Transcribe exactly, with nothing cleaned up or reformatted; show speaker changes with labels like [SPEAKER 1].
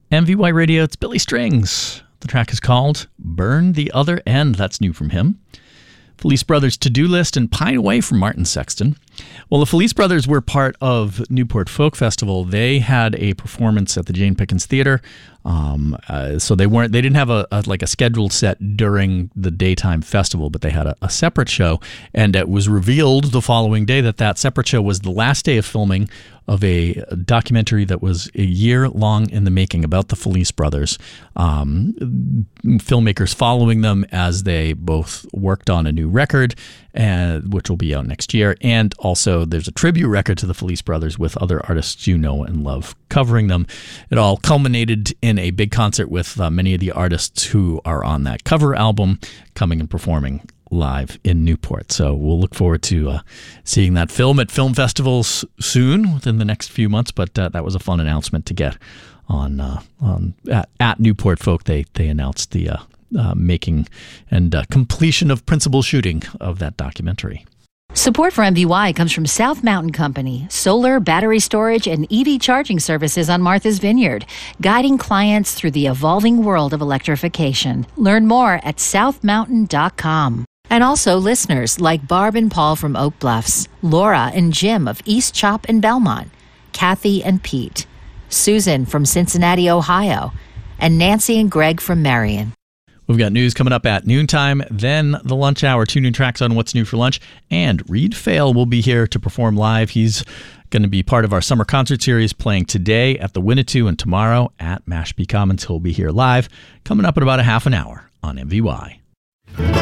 [SPEAKER 1] M V Y Radio, it's Billy Strings. The track is called Burn the Other End. That's new from him. Felice Brothers To-Do List and Pine Away from Martin Sexton. Well, the Felice Brothers were part of Newport Folk Festival. They had a performance at the Jane Pickens Theater. Um, uh, so they weren't, they didn't have a, a like a scheduled set during the daytime festival, but they had a, a separate show. And it was revealed the following day that that separate show was the last day of filming of a documentary that was a year long in the making about the Felice Brothers. Um, filmmakers following them as they both worked on a new record, uh, which will be out next year. And also there's a tribute record to the Felice Brothers with other artists you know and love covering them. It all culminated in a big concert with uh, many of the artists who are on that cover album coming and performing live in Newport. So we'll look forward to uh, seeing that film at film festivals soon, within the next few months. But uh, that was a fun announcement to get on uh, on at, at Newport Folk. They they announced the uh, uh, making and uh, completion of principal shooting of that documentary.
[SPEAKER 2] Support for M V Y comes from South Mountain Company, solar, battery storage, and E V charging services on Martha's Vineyard, guiding clients through the evolving world of electrification. Learn more at south mountain dot com. And also listeners like Barb and Paul from Oak Bluffs, Laura and Jim of East Chop and Belmont, Kathy and Pete, Susan from Cincinnati, Ohio, and Nancy and Greg from Marion.
[SPEAKER 1] We've got news coming up at noontime, then the lunch hour, two new tracks on What's New for Lunch, and Reed Fail will be here to perform live. He's going to be part of our summer concert series, playing today at the Winnetou and tomorrow at Mashpee Commons. He'll be here live, coming up in about a half an hour on M V Y.